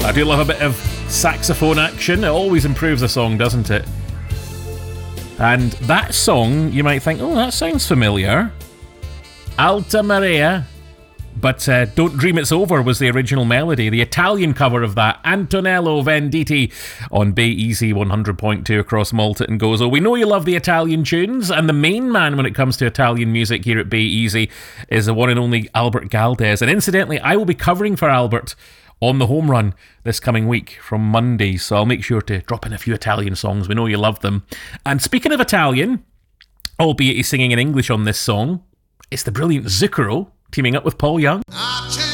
I do love a bit of saxophone action. It always improves a song, doesn't it? And that song, you might think, oh, that sounds familiar. Alta Maria. But Don't Dream It's Over was the original melody. The Italian cover of that, Antonello Venditti, on Bay Easy 100.2 across Malta and Gozo. We know you love the Italian tunes, and the main man when it comes to Italian music here at Bay Easy is the one and only Albert Galdes. And incidentally, I will be covering for Albert on the home run this coming week from Monday, so I'll make sure to drop in a few Italian songs. We know you love them. And speaking of Italian, albeit he's singing in English on this song, it's the brilliant Zucchero teaming up with Paul Young.